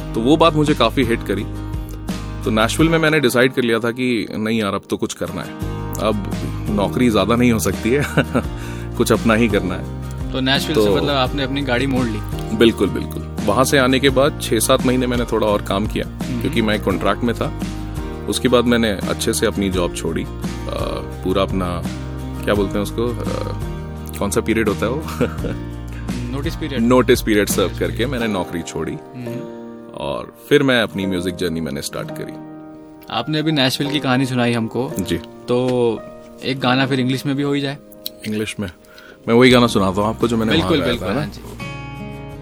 तो वो बात मुझे काफ़ी हिट करी। तो नेशविल में मैंने डिसाइड कर लिया था कि नहीं यार, अब तो कुछ करना है, अब नौकरी ज़्यादा नहीं हो सकती है कुछ अपना ही करना है। तो नेशविल से मतलब आपने अपनी गाड़ी मोड़ ली? बिल्कुल बिल्कुल। वहाँ से आने के बाद 6-7 महीने मैंने थोड़ा और काम किया, क्योंकि मैं कॉन्ट्रैक्ट में था। उसके बाद मैंने अच्छे से अपनी जॉब छोड़ी, पूरा अपना क्या बोलते हैं उसको, कौन सा पीरियड होता है वो नोटिस पीरियड सर्व करके मैंने नौकरी छोड़ी और फिर मैं अपनी म्यूजिक जर्नी मैंने स्टार्ट करी। आपने अभी नेशविल की कहानी सुनाई हमको जी, तो एक गाना फिर इंग्लिश में भी हो ही जाए। इंग्लिश में मैं वही गाना सुनाता हूँ आपको जो मैंने बिल्कुल।